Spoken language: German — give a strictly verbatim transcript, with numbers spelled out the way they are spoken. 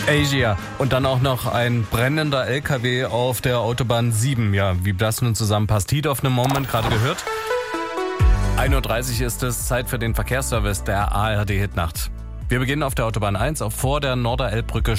Asia. Und dann auch noch ein brennender L K W auf der Autobahn sieben. Ja, wie das nun zusammenpasst. Heat of the Moment, gerade gehört. ein Uhr dreißig ist es, Zeit für den Verkehrsservice der A R D Hitnacht. Wir beginnen auf der Autobahn eins, auch vor der Norderelbbrücke